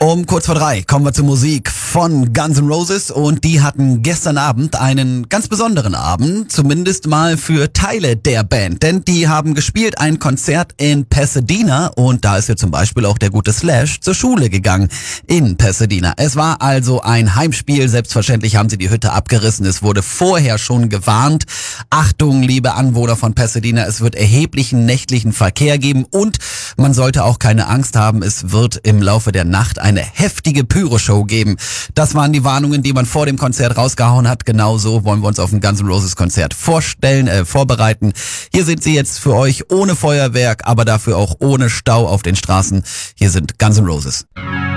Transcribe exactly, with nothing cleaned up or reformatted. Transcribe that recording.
Um kurz vor drei kommen wir zur Musik von Guns N' Roses und die hatten gestern Abend einen ganz besonderen Abend, zumindest mal für Teile der Band, denn die haben gespielt ein Konzert in Pasadena und da ist ja zum Beispiel auch der gute Slash zur Schule gegangen in Pasadena. Es war also ein Heimspiel, selbstverständlich haben sie die Hütte abgerissen, es wurde vorher schon gewarnt. Achtung, liebe Anwohner von Pasadena, es wird erheblichen nächtlichen Verkehr geben und man sollte auch keine Angst haben, es wird im Laufe der Nacht eine heftige Pyro-Show geben. Das waren die Warnungen, die man vor dem Konzert rausgehauen hat. Genauso wollen wir uns auf ein Guns N' Roses Konzert vorstellen, äh, vorbereiten. Hier sind sie jetzt für euch ohne Feuerwerk, aber dafür auch ohne Stau auf den Straßen. Hier sind Guns N' Roses.